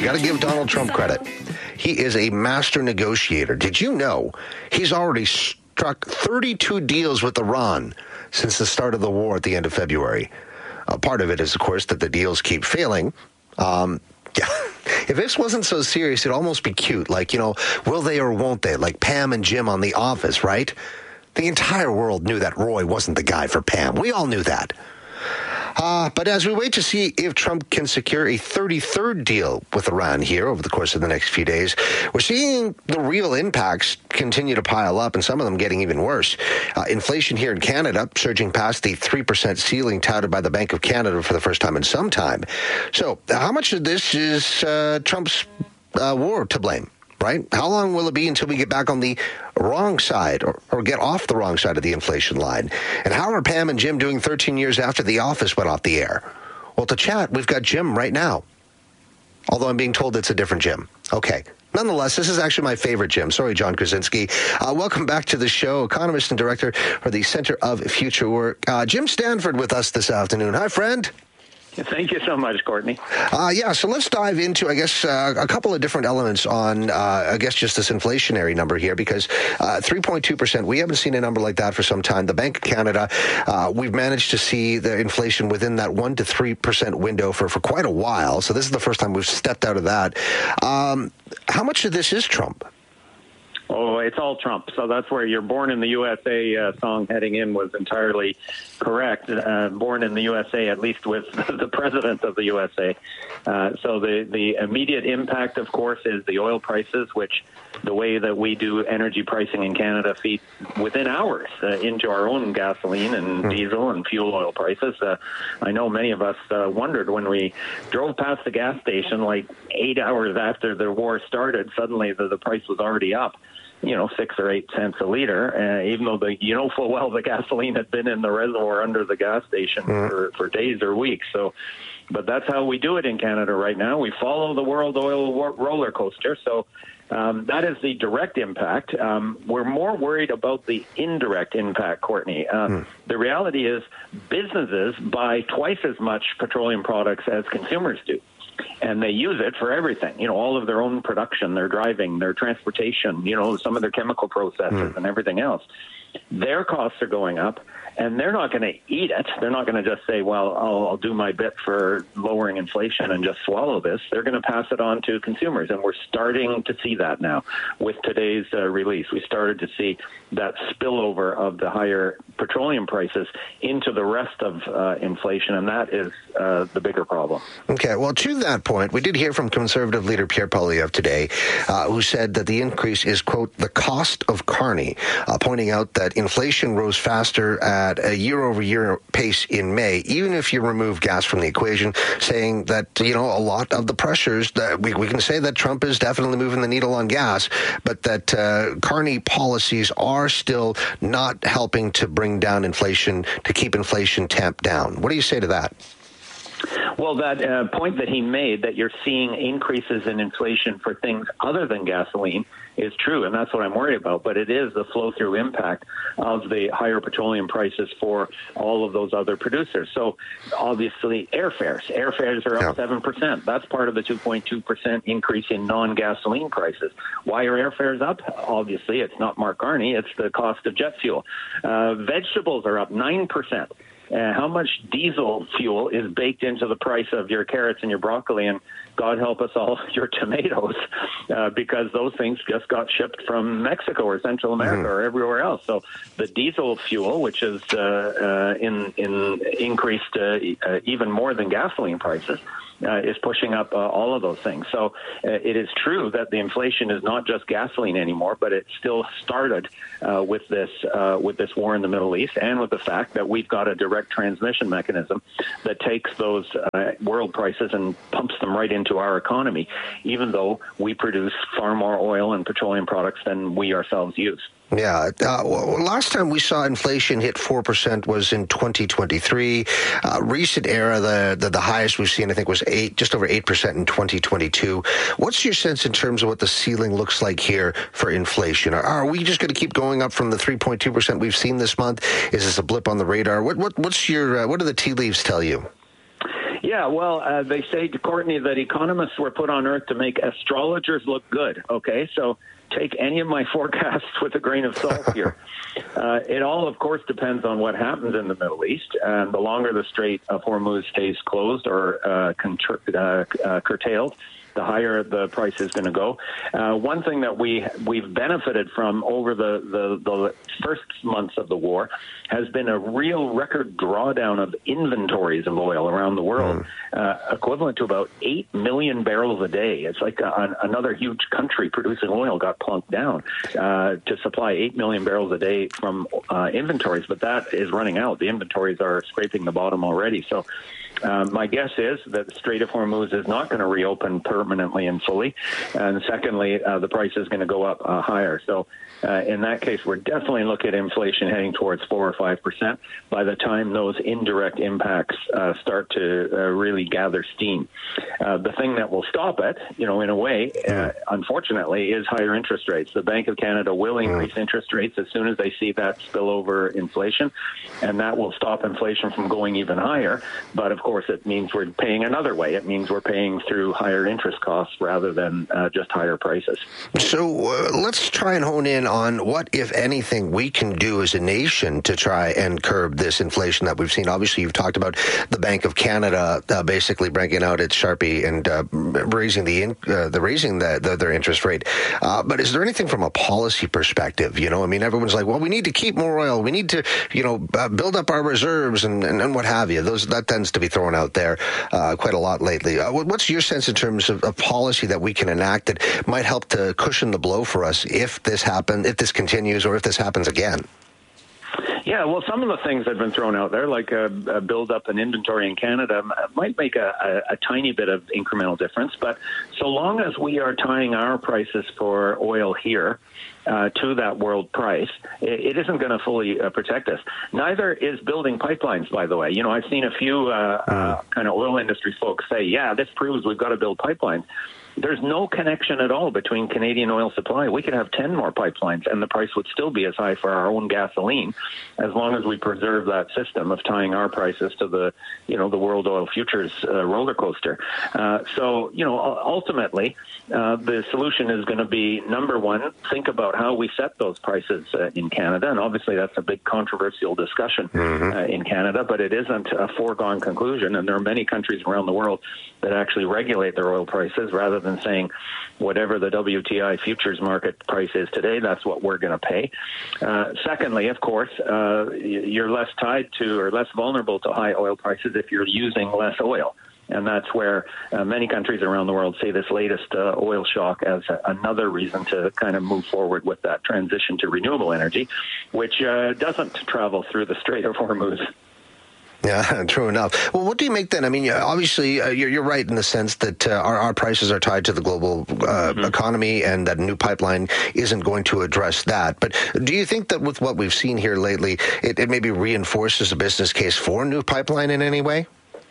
got to give Donald Trump credit. He is a master negotiator. Did you know he's already struck 32 deals with Iran since the start of the war at the end of February? Part of it is, of course, that the deals keep failing. If this wasn't so serious, it'd almost be cute. Like, will they or won't they? Like Pam and Jim on The Office, right? The entire world knew that Roy wasn't the guy for Pam. We all knew that. But as we wait to see if Trump can secure a 33rd deal with Iran here over the course of the next few days, we're seeing the real impacts continue to pile up, and some of them getting even worse. Inflation here in Canada surging past the 3% ceiling touted by the Bank of Canada for the first time in some time. So how much of this is Trump's war to blame? Right? How long will it be until we get back on the wrong side or get off the wrong side of the inflation line? And how are Pam and Jim doing 13 years after The Office went off the air? Well, to chat, we've got Jim right now. Although I'm being told it's a different Jim. Okay. Nonetheless, this is actually my favorite Jim. Sorry, John Krasinski. Welcome back to the show. Economist and director for the Center of Future Work. Jim Stanford with us this afternoon. Hi, friend. Thank you so much, Courtney. So let's dive into, a couple of different elements on, just this inflationary number here, because 3.2%, we haven't seen a number like that for some time. The Bank of Canada, we've managed to see the inflation within that 1% to 3% window for quite a while. So this is the first time we've stepped out of that. How much of this is Trump? Oh, it's all Trump. So that's where your Born in the USA song heading in was entirely correct. Born in the USA, at least with the president of the USA. So the immediate impact, of course, is the oil prices, which the way that we do energy pricing in Canada feeds within hours into our own gasoline and diesel and fuel oil prices. I know many of us wondered when we drove past the gas station like 8 hours after the war started, suddenly the price was already up. 6 or 8 cents a liter, even though full well the gasoline had been in the reservoir under the gas station for days or weeks. So, but that's how we do it in Canada right now. We follow the world oil roller coaster. So that is the direct impact. We're more worried about the indirect impact, Courtney. The reality is businesses buy twice as much petroleum products as consumers do. And they use it for everything, all of their own production, their driving, their transportation, some of their chemical processes and everything else. Their costs are going up, and they're not going to eat it. They're not going to just say, well, I'll do my bit for lowering inflation and just swallow this. They're going to pass it on to consumers, and we're starting to see that now with today's release. We started to see that spillover of the higher petroleum prices into the rest of inflation, and that is the bigger problem. Okay, well, to that point, we did hear from Conservative leader Pierre Poilievre today, who said that the increase is, quote, the cost of Carney, pointing out that inflation rose faster at a year-over-year pace in May, even if you remove gas from the equation, saying that, a lot of the pressures, that we can say that Trump is definitely moving the needle on gas, but that Carney policies are still not helping to bring down inflation, to keep inflation tamped down. What do you say to that? Well, that point that he made, that you're seeing increases in inflation for things other than gasoline, is true, and that's what I'm worried about. But it is the flow-through impact of the higher petroleum prices for all of those other producers. So, obviously, airfares are up 7%. That's part of the 2.2% increase in non-gasoline prices. Why are airfares up? Obviously, it's not Mark Carney. It's the cost of jet fuel. Vegetables are up 9%. How much diesel fuel is baked into the price of your carrots and your broccoli, and God help us all, your tomatoes, because those things just got shipped from Mexico or Central America or everywhere else. So the diesel fuel, which is increased even more than gasoline prices, is pushing up all of those things. So it is true that the inflation is not just gasoline anymore, but it still started with this war in the Middle East, and with the fact that we've got a direct transmission mechanism that takes those world prices and pumps them right into our economy, even though we produce far more oil and petroleum products than we ourselves use. Yeah. Last time we saw inflation hit 4% was in 2023. Recent era, the highest we've seen, I think, was just over 8% in 2022. What's your sense in terms of what the ceiling looks like here for inflation? Are we just going to keep going up from the 3.2% we've seen this month? Is this a blip on the radar? What do the tea leaves tell you? Yeah, well, they say, Courtney, that economists were put on Earth to make astrologers look good. Okay, so take any of my forecasts with a grain of salt here. It all, of course, depends on what happens in the Middle East. And the longer the Strait of Hormuz stays closed or curtailed, the higher the price is going to go. One thing that we've benefited from over the first months of the war has been a real record drawdown of inventories of oil around the world, equivalent to about 8 million barrels a day. It's like another huge country producing oil got plunked down to supply 8 million barrels a day from inventories, but that is running out. The inventories are scraping the bottom already. So my guess is that the Strait of Hormuz is not going to reopen permanently and fully. And secondly, the price is going to go up higher. So in that case, we're definitely looking at inflation heading towards 4 or 5% by the time those indirect impacts start to really gather steam. The thing that will stop it, in a way, unfortunately, is higher interest rates. The Bank of Canada will increase interest rates as soon as they see that spillover inflation, and that will stop inflation from going even higher. But of course, it means we're paying another way. It means we're paying through higher interest costs rather than just higher prices. So let's try and hone in on what, if anything, we can do as a nation to try and curb this inflation that we've seen. Obviously, you've talked about the Bank of Canada basically breaking out its Sharpie and raising their interest rate. But is there anything from a policy perspective? Everyone's like, well, we need to keep more oil. We need to, build up our reserves and what have you. That tends to be thrown out there quite a lot lately. What's your sense in terms of policy that we can enact that might help to cushion the blow for us if this happens, if this continues, or if this happens again? Yeah, well, some of the things that have been thrown out there, like build up an inventory in Canada, might make a tiny bit of incremental difference. But so long as we are tying our prices for oil here to that world price, it isn't going to fully protect us. Neither is building pipelines, by the way. I've seen a few kind of oil industry folks say, yeah, this proves we've got to build pipelines. There's no connection at all between Canadian oil supply. We could have 10 more pipelines, and the price would still be as high for our own gasoline, as long as we preserve that system of tying our prices to the world oil futures roller coaster. So ultimately, the solution is going to be, number one, think about how we set those prices in Canada, and obviously that's a big controversial discussion in Canada, but it isn't a foregone conclusion, and there are many countries around the world that actually regulate their oil prices rather than saying whatever the WTI futures market price is today, that's what we're going to pay. Secondly, of course, you're less tied to or less vulnerable to high oil prices if you're using less oil. And that's where many countries around the world see this latest oil shock as another reason to kind of move forward with that transition to renewable energy, which doesn't travel through the Strait of Hormuz. Yeah, true enough. Well, what do you make then? Obviously, you're right in the sense that our prices are tied to the global economy, and that a new pipeline isn't going to address that. But do you think that with what we've seen here lately, it maybe reinforces the business case for a new pipeline in any way?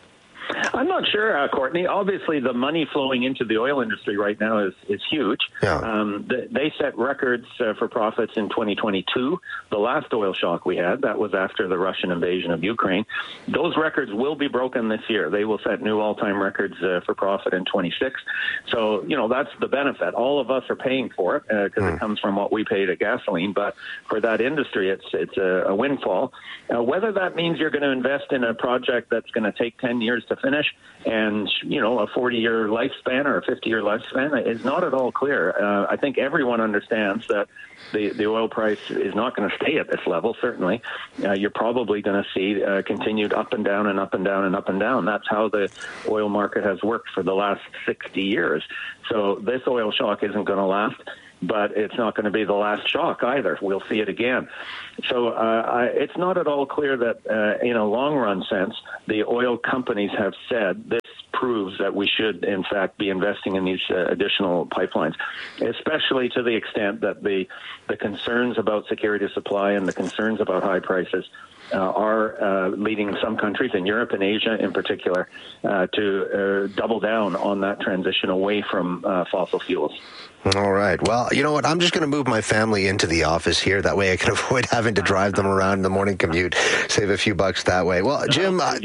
I'm not sure, Courtney. Obviously, the money flowing into the oil industry right now is huge. Yeah. They set records for profits in 2022. The last oil shock we had, that was after the Russian invasion of Ukraine. Those records will be broken this year. They will set new all-time records for profit in 26. So, that's the benefit. All of us are paying for it because it comes from what we pay to gasoline. But for that industry, it's a windfall. Whether that means you're going to invest in a project that's going to take 10 years to finish and, a 40-year lifespan or a 50-year lifespan is not at all clear. I think everyone understands that the oil price is not going to stay at this level, certainly. You're probably going to see continued up and down and up and down and up and down. That's how the oil market has worked for the last 60 years. So this oil shock isn't going to last. But it's not going to be the last shock either. We'll see it again. So it's not at all clear that in a long-run sense, the oil companies have said this proves that we should, in fact, be investing in these additional pipelines, especially to the extent that the concerns about security of supply and the concerns about high prices are leading some countries in Europe and Asia in particular to double down on that transition away from fossil fuels. All right. Well, you know what? I'm just going to move my family into the office here. That way I can avoid having to drive them around in the morning commute, save a few bucks that way. Well, Jim, well,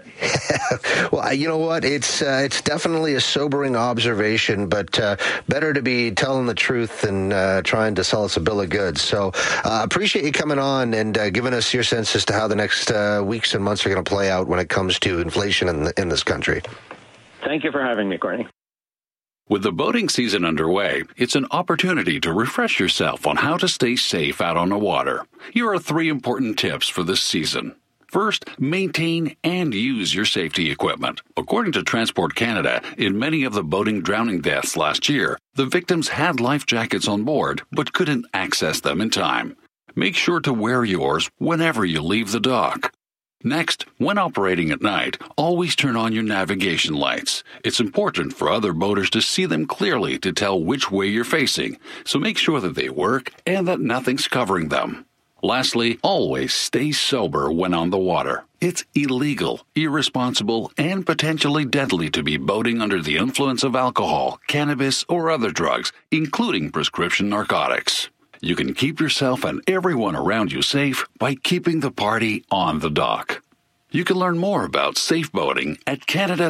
you know what? It's definitely a sobering observation, but better to be telling the truth than trying to sell us a bill of goods. So appreciate you coming on and giving us your sense as to how the next weeks and months are going to play out when it comes to inflation in this country. Thank you for having me, Courtney. With the boating season underway, it's an opportunity to refresh yourself on how to stay safe out on the water. Here are 3 important tips for this season. First, maintain and use your safety equipment. According to Transport Canada, in many of the boating drowning deaths last year, the victims had life jackets on board but couldn't access them in time. Make sure to wear yours whenever you leave the dock. Next, when operating at night, always turn on your navigation lights. It's important for other boaters to see them clearly to tell which way you're facing, so make sure that they work and that nothing's covering them. Lastly, always stay sober when on the water. It's illegal, irresponsible, and potentially deadly to be boating under the influence of alcohol, cannabis, or other drugs, including prescription narcotics. You can keep yourself and everyone around you safe by keeping the party on the dock. You can learn more about safe boating at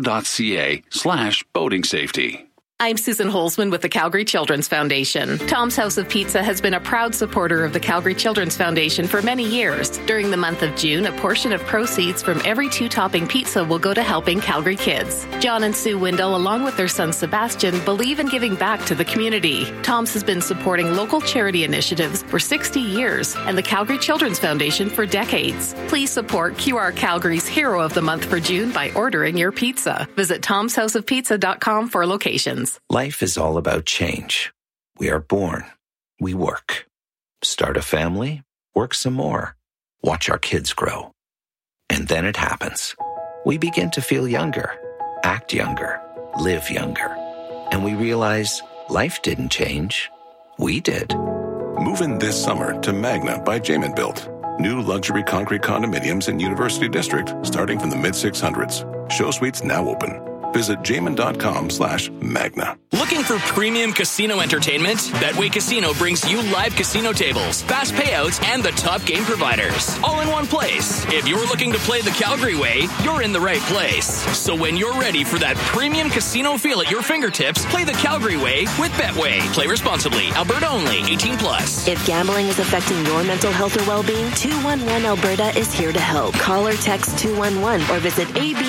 canada.ca/boating safety. I'm Susan Holzman with the Calgary Children's Foundation. Tom's House of Pizza has been a proud supporter of the Calgary Children's Foundation for many years. During the month of June, a portion of proceeds from every 2-topping pizza will go to helping Calgary kids. John and Sue Windle, along with their son Sebastian, believe in giving back to the community. Tom's has been supporting local charity initiatives for 60 years and the Calgary Children's Foundation for decades. Please support QR Calgary's Hero of the Month for June by ordering your pizza. Visit tomshouseofpizza.com for locations. Life is all about change. We are born. We work. Start a family. Work some more. Watch our kids grow. And then it happens. We begin to feel younger, act younger, live younger. And we realize life didn't change. We did. Move in this summer to Magna by Jamin Built. New luxury concrete condominiums in University District starting from the mid-600s. Show suites now open. Visit jamin.com/magna. Looking for premium casino entertainment? Betway Casino brings you live casino tables, fast payouts, and the top game providers. All in one place. If you're looking to play the Calgary way, you're in the right place. So when you're ready for that premium casino feel at your fingertips, play the Calgary way with Betway. Play responsibly. Alberta only. 18+. If gambling is affecting your mental health or well-being, 211 Alberta is here to help. Call or text 211 or visit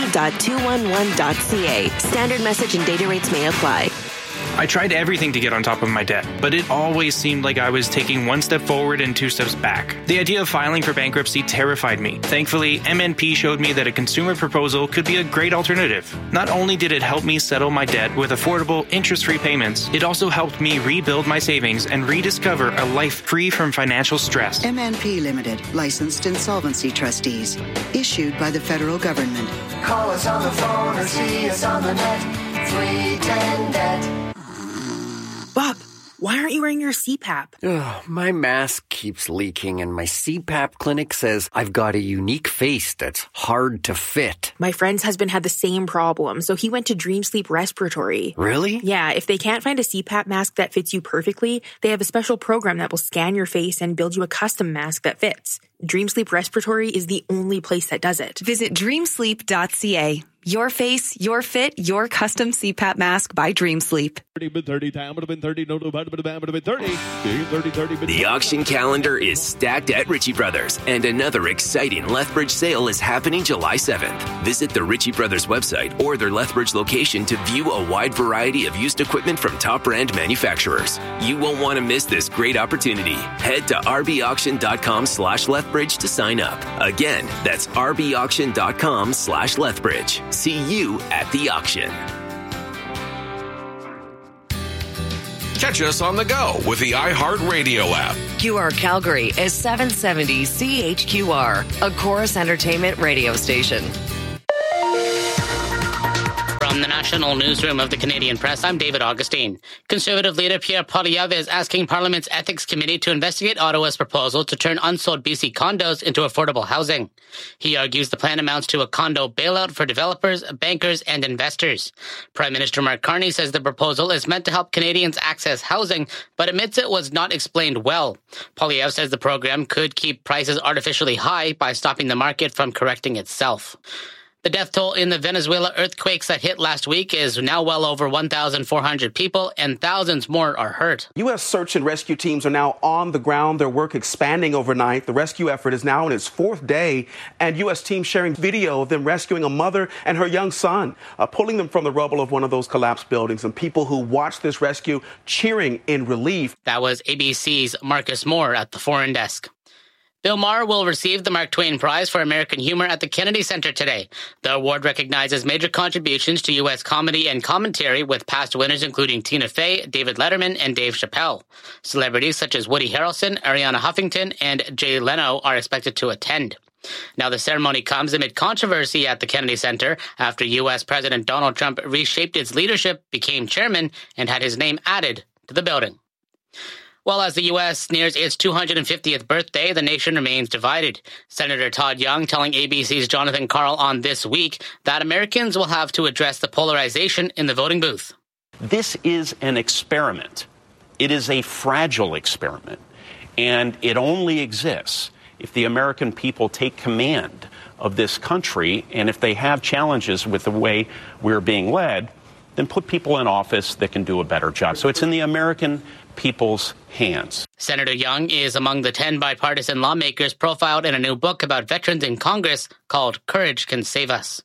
ab.211.ca. Standard message and data rates may apply. I tried everything to get on top of my debt, but it always seemed like I was taking 1 step forward and 2 steps back. The idea of filing for bankruptcy terrified me. Thankfully, MNP showed me that a consumer proposal could be a great alternative. Not only did it help me settle my debt with affordable, interest-free payments, it also helped me rebuild my savings and rediscover a life free from financial stress. MNP Limited, licensed insolvency trustees, issued by the federal government. Call us on the phone or see us on the net. 310-NET. Bob, why aren't you wearing your CPAP? My mask keeps leaking and my CPAP clinic says I've got a unique face that's hard to fit. My friend's husband had the same problem, so he went to Dream Sleep Respiratory. Really? Yeah, if they can't find a CPAP mask that fits you perfectly, they have a special program that will scan your face and build you a custom mask that fits. Dream Sleep Respiratory is the only place that does it. Visit dreamsleep.ca. Your face, your fit, your custom CPAP mask by Dream Sleep. The auction calendar is stacked at Ritchie Brothers, and another exciting Lethbridge sale is happening July 7th. Visit the Ritchie Brothers website or their Lethbridge location to view a wide variety of used equipment from top brand manufacturers. You won't want to miss this great opportunity. Head to rbauction.com/Lethbridge to sign up. Again, that's rbauction.com/Lethbridge. See you at the auction. Catch us on the go with the iHeartRadio app. QR Calgary is 770 CHQR, a Chorus Entertainment radio station. From the national newsroom of the Canadian Press, I'm David Augustine. Conservative leader Pierre Poilievre is asking Parliament's Ethics Committee to investigate Ottawa's proposal to turn unsold BC condos into affordable housing. He argues the plan amounts to a condo bailout for developers, bankers, and investors. Prime Minister Mark Carney says the proposal is meant to help Canadians access housing, but admits it was not explained well. Poilievre says the program could keep prices artificially high by stopping the market from correcting itself. The death toll in the Venezuela earthquakes that hit last week is now well over 1,400 people, and thousands more are hurt. U.S. search and rescue teams are now on the ground, their work expanding overnight. The rescue effort is now in its fourth day, and U.S. teams sharing video of them rescuing a mother and her young son, pulling them from the rubble of one of those collapsed buildings, and people who watched this rescue cheering in relief. That was ABC's Marcus Moore at the Foreign Desk. Bill Maher will receive the Mark Twain Prize for American Humor at the Kennedy Center today. The award recognizes major contributions to U.S. comedy and commentary, with past winners including Tina Fey, David Letterman, and Dave Chappelle. Celebrities such as Woody Harrelson, Ariana Huffington, and Jay Leno are expected to attend. Now, the ceremony comes amid controversy at the Kennedy Center after U.S. President Donald Trump reshaped its leadership, became chairman, and had his name added to the building. Well, as the U.S. nears its 250th birthday, the nation remains divided. Senator Todd Young telling ABC's Jonathan Karl on This Week that Americans will have to address the polarization in the voting booth. This is an experiment. It is a fragile experiment, and it only exists if the American people take command of this country, and if they have challenges with the way we're being led, then put people in office that can do a better job. So it's in the American people's hands. Senator Young is among the 10 bipartisan lawmakers profiled in a new book about veterans in Congress called Courage Can Save Us.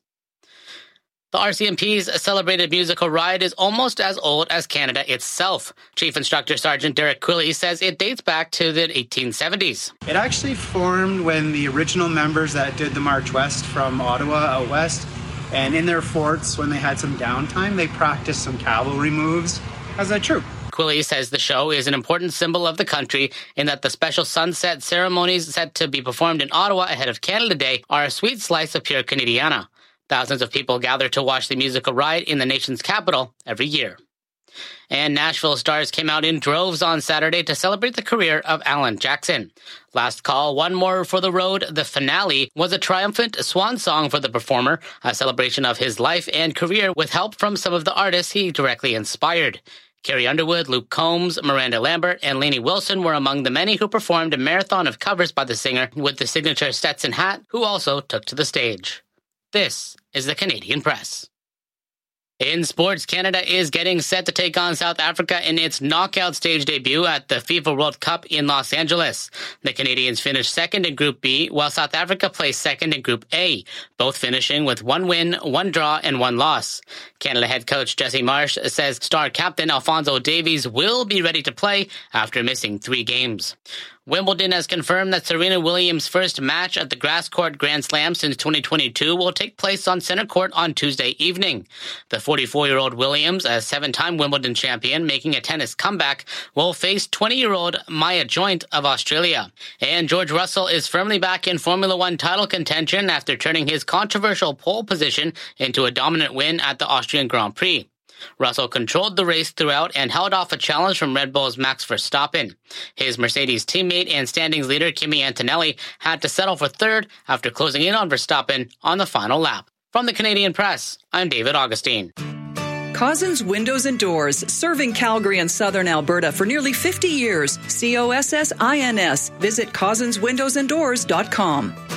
The RCMP's celebrated musical ride is almost as old as Canada itself. Chief Instructor Sergeant Derek Quilley says it dates back to the 1870s. It actually formed when the original members that did the March West from Ottawa out west, and in their forts, when they had some downtime, they practiced some cavalry moves as a troop. Quilley says the show is an important symbol of the country in that the special sunset ceremonies set to be performed in Ottawa ahead of Canada Day are a sweet slice of pure Canadiana. Thousands of people gather to watch the musical ride in the nation's capital every year. And Nashville stars came out in droves on Saturday to celebrate the career of Alan Jackson. Last Call, One More for the Road, the finale, was a triumphant swan song for the performer, a celebration of his life and career with help from some of the artists he directly inspired. Carrie Underwood, Luke Combs, Miranda Lambert, and Lainey Wilson were among the many who performed a marathon of covers by the singer with the signature Stetson hat, who also took to the stage. This is the Canadian Press. In sports, Canada is getting set to take on South Africa in its knockout stage debut at the FIFA World Cup in Los Angeles. The Canadians finished second in Group B, while South Africa placed second in Group A, both finishing with 1 win, 1 draw, and 1 loss. Canada head coach Jesse Marsh says star captain Alphonso Davies will be ready to play after missing 3 games. Wimbledon has confirmed that Serena Williams' first match at the Grass Court Grand Slam since 2022 will take place on center court on Tuesday evening. The 44-year-old Williams, a 7-time Wimbledon champion making a tennis comeback, will face 20-year-old Maya Joint of Australia. And George Russell is firmly back in Formula One title contention after turning his controversial pole position into a dominant win at the Austrian Grand Prix. Russell controlled the race throughout and held off a challenge from Red Bull's Max Verstappen. His Mercedes teammate and standings leader Kimi Antonelli had to settle for third after closing in on Verstappen on the final lap. From the Canadian Press, I'm David Augustine. Cozzens Windows and Doors, serving Calgary and southern Alberta for nearly 50 years. COSSINS. Visit CozzensWindowsandDoors.com.